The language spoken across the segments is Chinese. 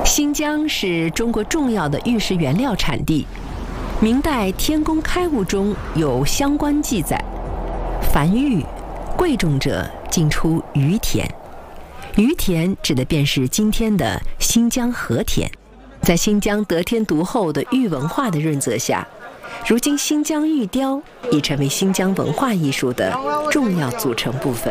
新疆是中国重要的玉石原料产地。明代《天工开物》中有相关记载：凡玉，贵重者尽出于田。于田指的便是今天的新疆和田。在新疆得天独厚的玉文化的润泽下，如今新疆玉雕已成为新疆文化艺术的重要组成部分。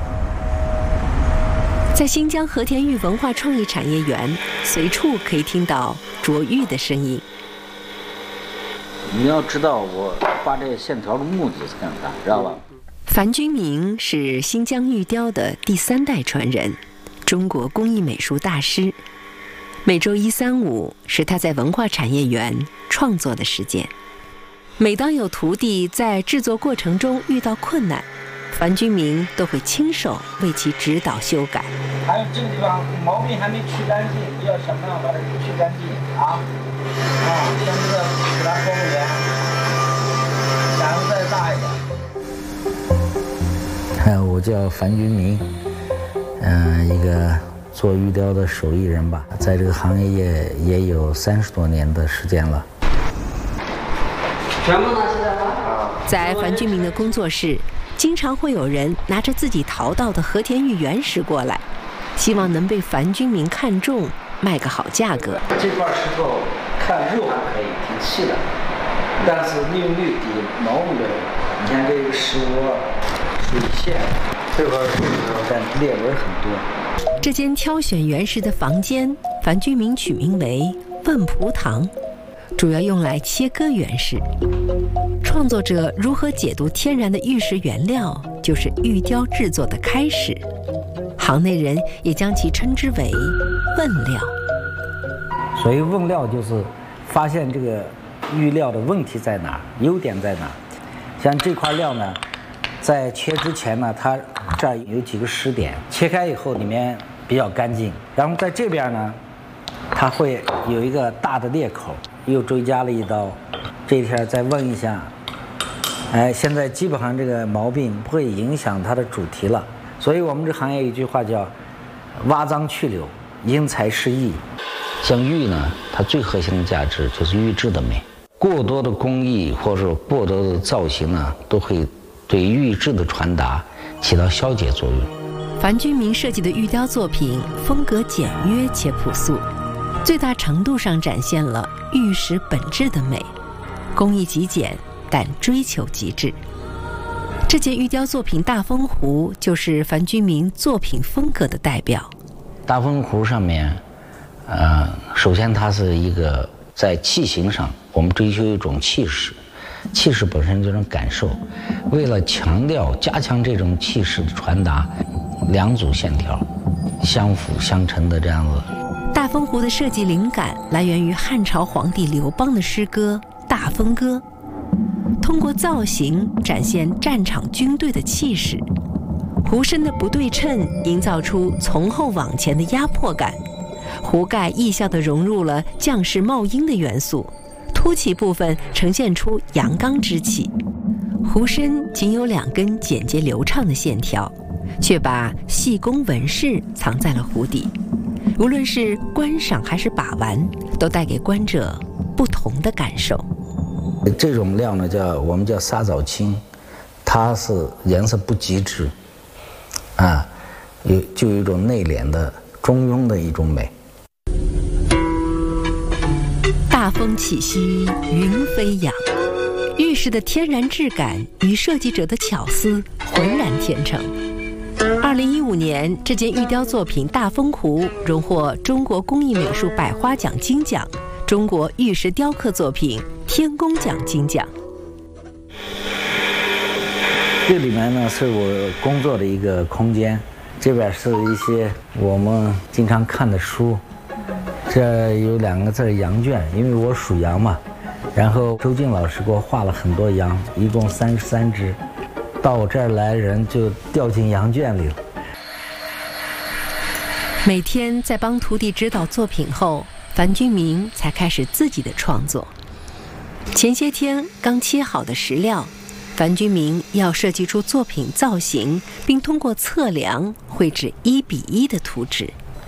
在新疆和田玉文化创意产业园，随处可以听到琢玉的声音。 你要知道我画这个线条的目的是干啥，知道吧？ 樊君明是新疆玉雕的第3代传人，中国工艺美术大师。每周1、3、5是他在文化产业园创作的时间。每当有徒弟在制作过程中遇到困难，樊君明都会亲手为其指导修改。 还有这个地方毛病还没去干净，要想办法把它去干净啊！像这个给它包圆，胆子再大一点。 我叫樊君明，一个做玉雕的手艺人吧，在这个行业也有30多年的时间了。 全部拿起来了。 在樊君明的工作室，经常会有人拿着自己淘到的和田玉原石过来，希望能被樊君明看中，卖个好价格。 这块石头看肉还可以，挺细的，但是利用率低，毛不了。你看这个石窝、水线，这块但裂纹很多。 这间挑选原石的房间，樊君明取名为问蒲堂，主要用来切割原石。创作者如何解读天然的玉石原料，就是玉雕制作的开始。行内人也将其称之为问料。 所以问料就是发现这个玉料的问题在哪，优点在哪。像这块料呢，在切之前呢，它这儿有几个湿点，切开以后里面比较干净。然后在这边呢，它会有一个大的裂口，又追加了一刀。这一天再问一下，现在基本上这个毛病不会影响它的主题了。所以我们这行业有一句话叫挖脏去瘤，因材施艺。像玉呢，它最核心的价值就是玉质的美。过多的工艺或者说过多的造型呢，都会对玉质的传达起到消解作用。 樊君明设计的玉雕作品风格简约且朴素，最大程度上展现了玉石本质的美，工艺极简，但追求极致。这件玉雕作品大风壶就是樊君明作品风格的代表。 大风壶上面，首先它是一个在器型上，我们追求一种气势，气势本身这种感受。为了强调加强这种气势的传达，2组线条相辅相成的这样子。 大风壶的设计灵感来源于汉朝皇帝刘邦的诗歌《大风歌》，通过造型展现战场军队的气势。壶身的不对称营造出从后往前的压迫感，壶盖意象地融入了将士帽缨的元素，凸起部分呈现出阳刚之气。壶身仅有2根简洁流畅的线条，却把细工纹饰藏在了壶底。无论是观赏还是把玩，都带给观者不同的感受。 这种料呢，我们叫沙枣青，它是颜色不极致，就有一种内敛的中庸的一种美。 大风起兮云飞扬，玉石的天然质感与设计者的巧思浑然天成。2015年，这件玉雕作品大风壶荣获中国工艺美术百花奖金奖、中国玉石雕刻作品天工奖金奖。 这里面呢是我工作的一个空间，这边是一些我们经常看的书，这有2个字羊圈，因为我属羊嘛，然后周静老师给我画了很多羊，一共33只，到我这儿来人就掉进羊圈里了。 每天在帮徒弟指导作品后，樊君明才开始自己的创作。前些天刚切好的石料，樊君明要设计出作品造型，并通过测量绘制1:1的图纸。